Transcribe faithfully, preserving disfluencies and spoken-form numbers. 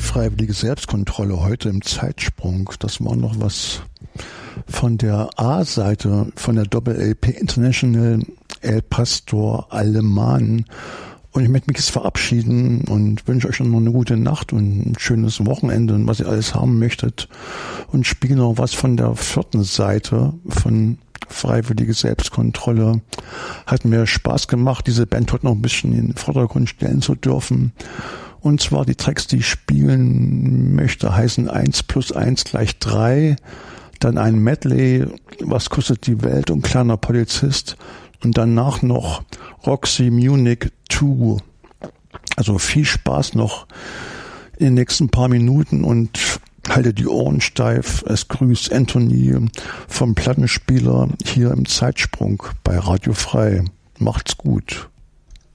freiwillige Selbstkontrolle heute im Zeitsprung. Das war noch was von der A-Seite, von der Doppel-L P International El Pastor Alemán. Und ich möchte mich jetzt verabschieden und wünsche euch noch eine gute Nacht und ein schönes Wochenende und was ihr alles haben möchtet. Und spiele noch was von der vierten Seite von freiwillige Selbstkontrolle. Hat mir Spaß gemacht, diese Band heute noch ein bisschen in den Vordergrund stellen zu dürfen. Und zwar die Tracks, die ich spielen möchte, heißen eins plus eins gleich drei. Dann ein Medley, was kostet die Welt und kleiner Polizist. Und danach noch Roxy Munich zwei. Also viel Spaß noch in den nächsten paar Minuten und halte die Ohren steif. Es grüßt Anthony vom Plattenspieler hier im Zeitsprung bei Radio Frei. Macht's gut.